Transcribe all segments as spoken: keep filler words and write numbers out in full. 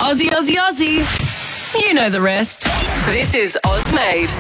Aussie, Aussie, Aussie. You know the rest. This is Ozmade.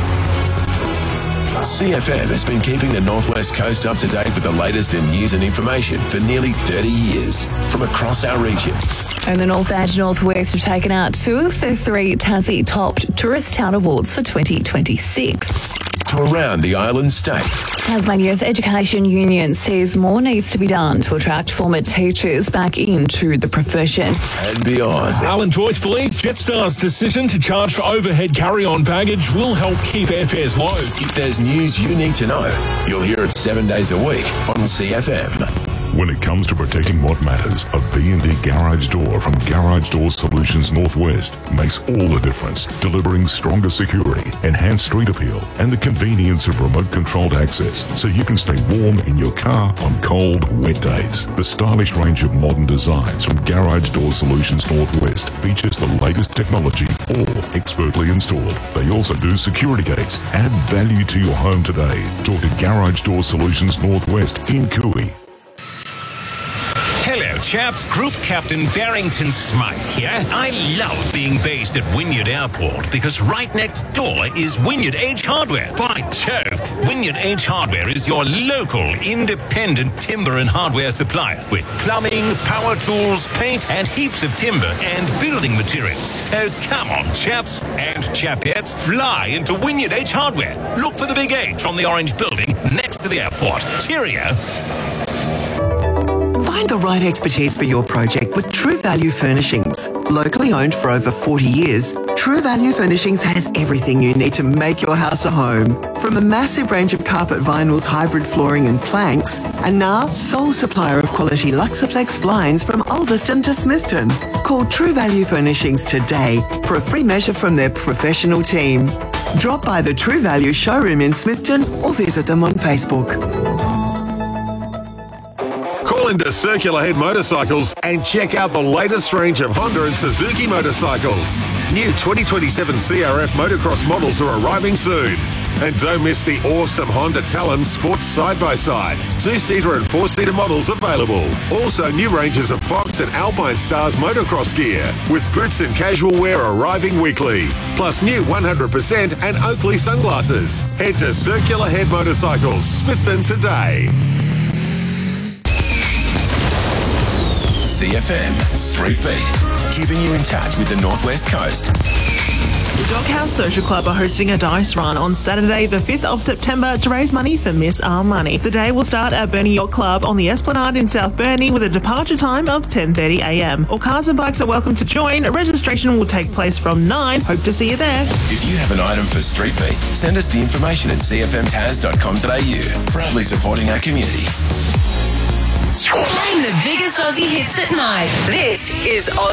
C F M has been keeping the Northwest Coast up to date with the latest in news and information for nearly thirty years from across our region. And the North and Northwest have taken out two of the three Tassie Topped Tourist Town Awards for twenty twenty-six. To around the island state. Tasmania's Education Union says more needs to be done to attract former teachers back into the profession. And beyond. Alan Joyce believes Jetstar's decision to charge for overhead carry-on baggage will help keep airfares low. If there's news you need to know, you'll hear it seven days a week on C F M. When it comes to protecting what matters, a B and D garage door from Garage Door Solutions Northwest makes all the difference, delivering stronger security, enhanced street appeal, and the convenience of remote-controlled access so you can stay warm in your car on cold, wet days. The stylish range of modern designs from Garage Door Solutions Northwest features the latest technology, all expertly installed. They also do security gates. Add value to your home today. Talk to Garage Door Solutions Northwest in Cooey. Hello, chaps. Group Captain Barrington Smythe here. I love being based at Wynyard Airport because right next door is Wynyard H Hardware. By Jove, Wynyard H Hardware is your local independent timber and hardware supplier with plumbing, power tools, paint, and heaps of timber and building materials. So come on, chaps and chapettes, fly into Wynyard H Hardware. Look for the big H on the orange building next to the airport. Cheerio. Find the right expertise for your project with True Value Furnishings. Locally owned for over forty years, True Value Furnishings has everything you need to make your house a home. From a massive range of carpet vinyls, hybrid flooring and planks, and now sole supplier of quality Luxaflex blinds from Ulverston to Smithton. Call True Value Furnishings today for a free measure from their professional team. Drop by the True Value showroom in Smithton or visit them on Facebook. Call into Circular Head Motorcycles and check out the latest range of Honda and Suzuki motorcycles. New twenty twenty-seven C R F motocross models are arriving soon. And don't miss the awesome Honda Talon Sports Side-by-Side. Two-seater and four-seater models available. Also, new ranges of Fox and Alpine Stars motocross gear, with boots and casual wear arriving weekly. Plus new one hundred percent and Oakley sunglasses. Head to Circular Head Motorcycles, Smithton today. C F M Street Beat, keeping you in touch with the Northwest Coast. The Doghouse Social Club are hosting a dice run on Saturday, the fifth of September, to raise money for Miss Our Money. The day will start at Burnie Yacht Club on the Esplanade in South Burnie with a departure time of ten thirty a m. All cars and bikes are welcome to join. Registration will take place from nine. Hope to see you there. If you have an item for Street Beat, send us the information at c f m taz dot com dot a u. Proudly supporting our community. Playing the biggest Aussie hits at night. This is Oz.